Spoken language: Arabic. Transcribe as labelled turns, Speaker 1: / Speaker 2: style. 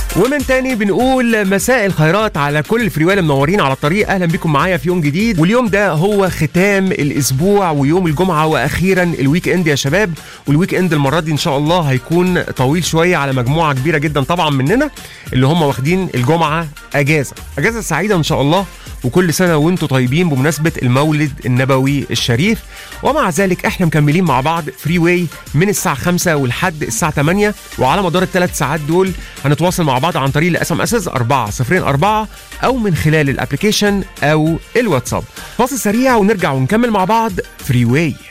Speaker 1: ومن تاني بنقول مساء الخيرات على كل الفريوال اللي منورين على الطريق. اهلا بكم معايا في يوم جديد، واليوم ده هو ختام الاسبوع ويوم الجمعه واخيرا الويك اند يا شباب. والويك اند المره دي ان شاء الله هيكون طويل شويه على مجموعه كبيره جدا طبعا مننا اللي هم واخدين الجمعه اجازه سعيده ان شاء الله، وكل سنه وانتم طيبين بمناسبه المولد النبوي الشريف. ومع ذلك احنا مكملين مع بعض فري واي من الساعه 5 ولحد الساعه 8، وعلى مدار الثلاث ساعات دول هنتواصل مع بعض عن طريق الاس ام اس 404 او من خلال الابلكيشن او الواتساب. فاصل سريع ونرجع ونكمل مع بعض فري واي.